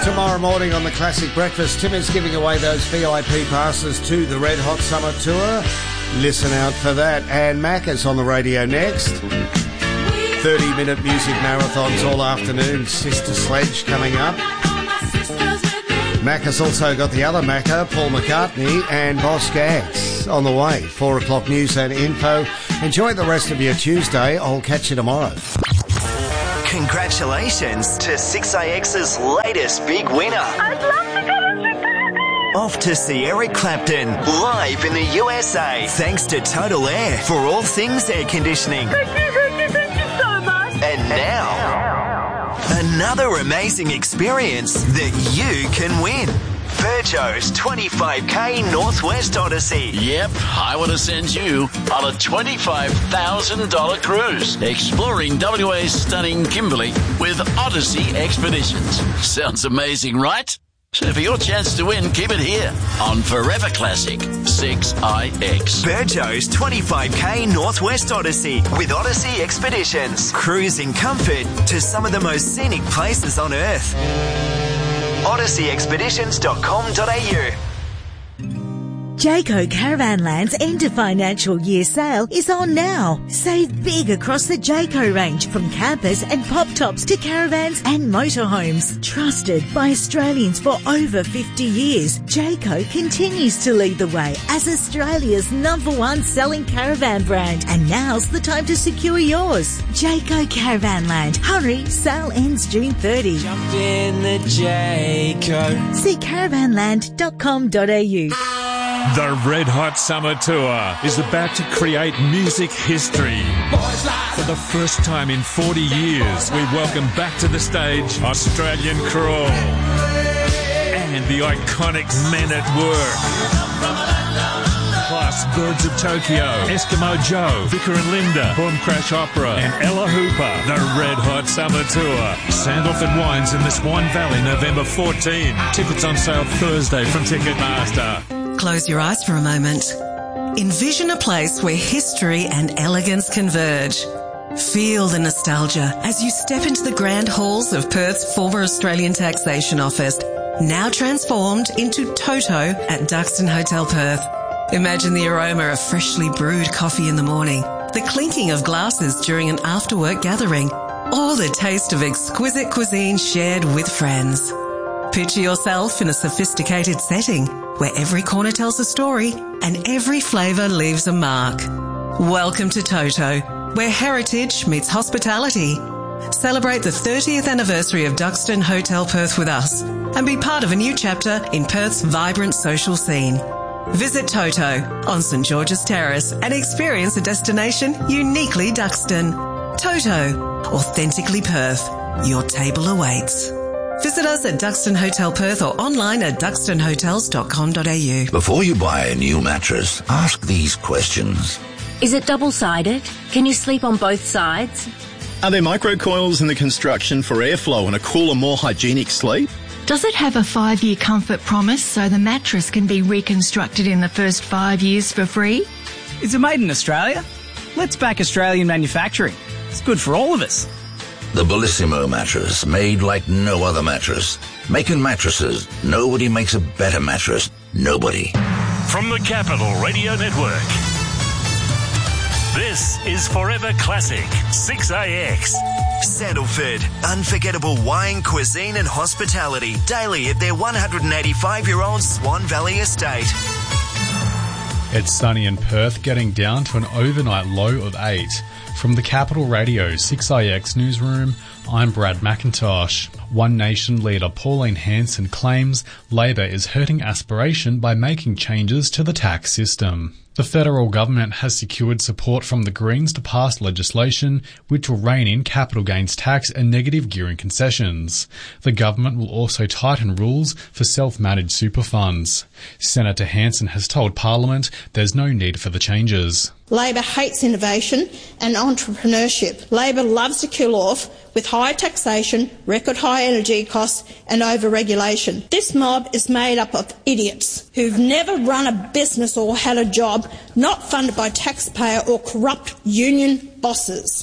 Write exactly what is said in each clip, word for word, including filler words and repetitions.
Tomorrow morning on the Classic Breakfast, Tim is giving away those V I P passes to the Red Hot Summer Tour. Listen out for that. And Macca's on the radio next. thirty-minute music marathons all afternoon. Sister Sledge coming up. Macca's also got the other Macca, Paul McCartney, and Boss Gags on the way. Four o'clock news and info. Enjoy the rest of your Tuesday. I'll catch you tomorrow. Congratulations to six A X's latest big winner. I'd love to go to Chicago. Off to see Eric Clapton live in the U S A. Thanks to Total Air for all things air conditioning. Thank you, thank you, thank you so much. And now, another amazing experience that you can win. Peugeot's twenty-five K Northwest Odyssey. Yep, I want to send you on a twenty-five thousand dollars cruise, exploring W A's stunning Kimberley with Odyssey Expeditions. Sounds amazing, right? So for your chance to win, keep it here on Forever Classic six I X. Peugeot's twenty-five K Northwest Odyssey with Odyssey Expeditions. Cruise in comfort to some of the most scenic places on Earth. odyssey expeditions dot com dot a u. Jayco Caravanland's end of financial year sale is on now. Save big across the Jayco range, from campers and pop tops to caravans and motorhomes. Trusted by Australians for over fifty years, Jayco continues to lead the way as Australia's number one selling caravan brand. And now's the time to secure yours. Jayco Caravanland. Hurry, sale ends June thirtieth. Jump in the Jayco. See caravanland dot com dot a u. The Red Hot Summer Tour is about to create music history. For the first time in forty years, we welcome back to the stage Australian Crawl and the iconic Men at Work. Plus Birds of Tokyo, Eskimo Joe, Vicar and Linda, Boom Crash Opera, and Ella Hooper. The Red Hot Summer Tour. Sandalford Wines in the Swan Valley, November fourteenth. Tickets on sale Thursday from Ticketmaster. Close your eyes for a moment. Envision a place where history and elegance converge. Feel the nostalgia as you step into the grand halls of Perth's former Australian Taxation Office, now transformed into Toto at Duxton Hotel Perth. Imagine the aroma of freshly brewed coffee in the morning, the clinking of glasses during an after-work gathering, or the taste of exquisite cuisine shared with friends. Picture yourself in a sophisticated setting where every corner tells a story and every flavour leaves a mark. Welcome to Toto, where heritage meets hospitality. Celebrate the thirtieth anniversary of Duxton Hotel Perth with us and be part of a new chapter in Perth's vibrant social scene. Visit Toto on St George's Terrace and experience a destination uniquely Duxton. Toto, authentically Perth. Your table awaits. Visit us at Duxton Hotel Perth or online at duxton hotels dot com dot a u. Before you buy a new mattress, ask these questions. Is it double-sided? Can you sleep on both sides? Are there microcoils in the construction for airflow and a cooler, more hygienic sleep? Does it have a five-year comfort promise so the mattress can be reconstructed in the first five years for free? Is it made in Australia? Let's back Australian manufacturing. It's good for all of us. The Bellissimo mattress, made like no other mattress. Making mattresses. Nobody makes a better mattress. Nobody. From the Capital Radio Network, this is Forever Classic six A X. Sandalford, unforgettable wine, cuisine and hospitality daily at their one hundred eighty-five-year-old Swan Valley estate. It's sunny in Perth, getting down to an overnight low of eight. From the Capital Radio six I X newsroom, I'm Brad McIntosh. One Nation leader Pauline Hanson claims Labor is hurting aspiration by making changes to the tax system. The federal government has secured support from the Greens to pass legislation which will rein in capital gains tax and negative gearing concessions. The government will also tighten rules for self-managed super funds. Senator Hanson has told Parliament there's no need for the changes. Labor hates innovation and entrepreneurship. Labor loves to kill off with high taxation, record high energy costs and over-regulation. This mob is made up of idiots who've never run a business or had a job, not funded by taxpayer or corrupt union bosses.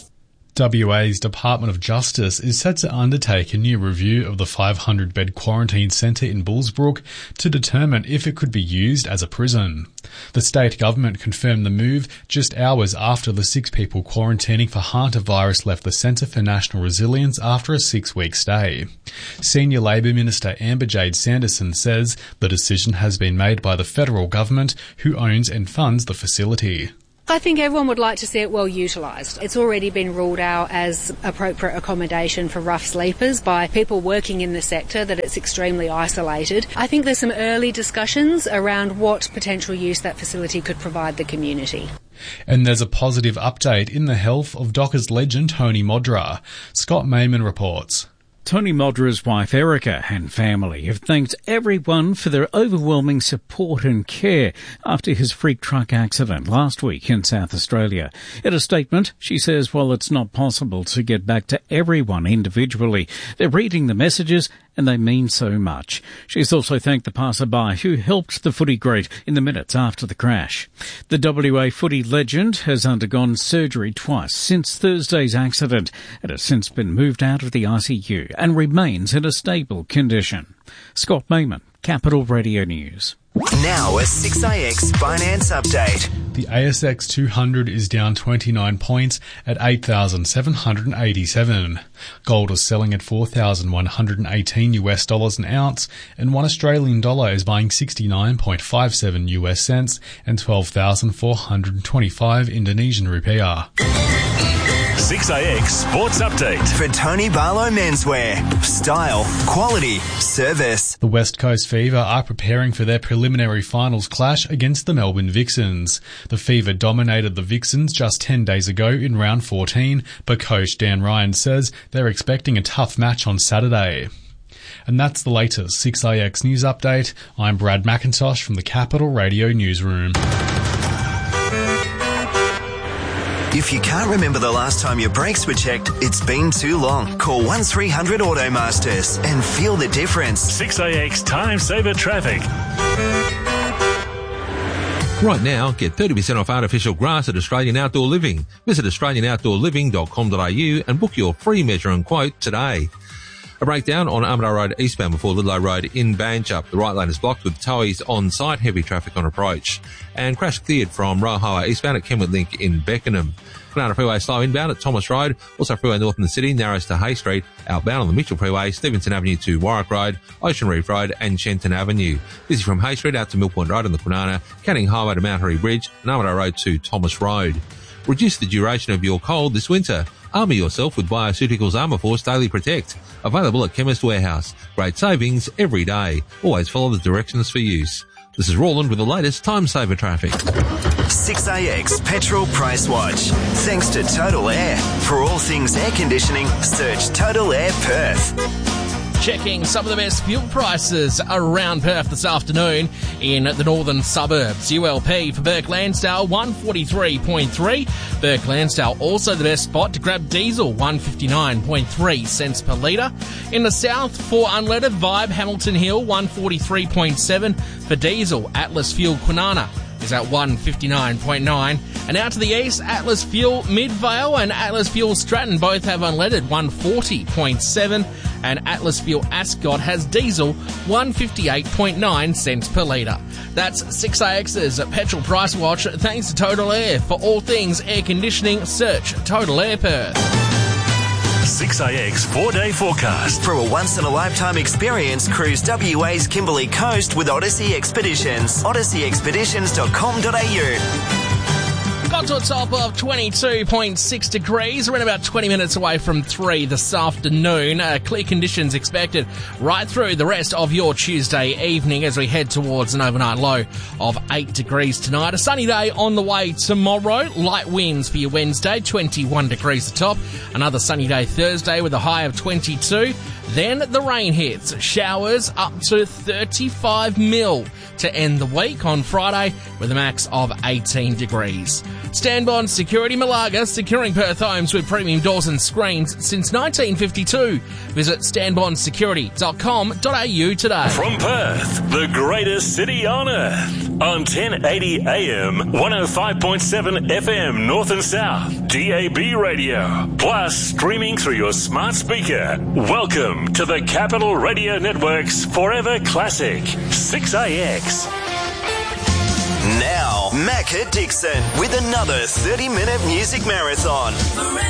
W A's Department of Justice is set to undertake a new review of the five hundred bed quarantine centre in Bullsbrook to determine if it could be used as a prison. The state government confirmed the move just hours after the six people quarantining for hantavirus left the Centre for National Resilience after a six-week stay. Senior Labor Minister Amber Jade Sanderson says the decision has been made by the federal government, who owns and funds the facility. I think everyone would like to see it well utilised. It's already been ruled out as appropriate accommodation for rough sleepers by people working in the sector, that it's extremely isolated. I think there's some early discussions around what potential use that facility could provide the community. And there's a positive update in the health of Dockers legend Tony Modra. Scott Mayman reports. Tony Modra's wife Erica and family have thanked everyone for their overwhelming support and care after his freak truck accident last week in South Australia. In a statement, she says while it's not possible to get back to everyone individually, they're reading the messages and they mean so much. She's also thanked the passerby who helped the footy great in the minutes after the crash. The W A footy legend has undergone surgery twice since Thursday's accident and has since been moved out of the I C U and remains in a stable condition. Scott Mayman, Capital Radio News. Now a six A X finance update. The A S X two hundred is down twenty-nine points at eight thousand seven hundred eighty-seven. Gold is selling at four thousand one hundred eighteen US dollars an ounce, and one Australian dollar is buying sixty-nine point five seven US cents and twelve thousand four hundred twenty-five Indonesian rupiah. six A X Sports Update. For Tony Barlow Menswear. Style, quality, service. The West Coast Fever are preparing for their preliminary finals clash against the Melbourne Vixens. The Fever dominated the Vixens just ten days ago in round fourteen, but coach Dan Ryan says they're expecting a tough match on Saturday. And that's the latest six A X News Update. I'm Brad McIntosh from the Capital Radio Newsroom. If you can't remember the last time your brakes were checked, it's been too long. Call one three hundred Automasters and feel the difference. six A X Time Saver Traffic. Right now, get thirty percent off artificial grass at Australian Outdoor Living. Visit australian outdoor living dot com dot a u and book your free measure and quote today. A breakdown on Armadale Road eastbound before Lidlow Road in Banjup. The right lane is blocked with towies on site, heavy traffic on approach. And crash cleared from Royal Highway eastbound at Kenwood Link in Beckenham. Banana Freeway slow inbound at Thomas Road. Also Freeway North in the city, narrows to Hay Street. Outbound on the Mitchell Freeway, Stevenson Avenue to Warwick Road, Ocean Reef Road and Shenton Avenue. Busy from Hay Street out to Millpoint Road on the Kwinana, Canning Highway to Mount Harry Bridge, and Armadale Road to Thomas Road. Reduce the duration of your cold this winter. Armour yourself with Bioceuticals Armour Force Daily Protect. Available at Chemist Warehouse. Great savings every day. Always follow the directions for use. This is Roland with the latest Time Saver Traffic. six A X Petrol Price Watch. Thanks to Total Air. For all things air conditioning, search Total Air Perth. Checking some of the best fuel prices around Perth this afternoon in the northern suburbs. U L P for Burke Lansdale, one forty-three point three. Burke Lansdale also the best spot to grab diesel, one fifty-nine point three cents per litre. In the south, for unleaded, Vibe Hamilton Hill, one forty-three point seven. For diesel, Atlas Fuel Kwinana is at one fifty-nine point nine. And out to the east, Atlas Fuel Midvale and Atlas Fuel Stratton both have unleaded, one forty point seven. And Atlas Fuel Ascot has diesel, one fifty-eight point nine cents per litre. That's six A X's Petrol Price Watch, thanks to Total Air. For all things air conditioning, search Total Air Perth. six A X four-day forecast. For a once-in-a-lifetime experience, cruise W A's Kimberley Coast with Odyssey Expeditions. odyssey expeditions dot com dot a u. Got to a top of twenty-two point six degrees. We're in about twenty minutes away from three this afternoon. Uh, clear conditions expected right through the rest of your Tuesday evening as we head towards an overnight low of eight degrees tonight. A sunny day on the way tomorrow. Light winds for your Wednesday, twenty-one degrees the top. Another sunny day Thursday with a high of twenty-two. Then the rain hits. Showers up to thirty-five mil to end the week on Friday with a max of eighteen degrees. Stanbond Security Malaga, securing Perth homes with premium doors and screens since nineteen fifty-two. Visit stanbond security dot com dot a u today. From Perth, the greatest city on earth, on ten eighty A M, one oh five point seven F M North and South. D A B radio, plus streaming through your smart speaker. Welcome to the Capital Radio Network's Forever Classic, six A X. Now, Macca Dixon with another thirty-minute music marathon.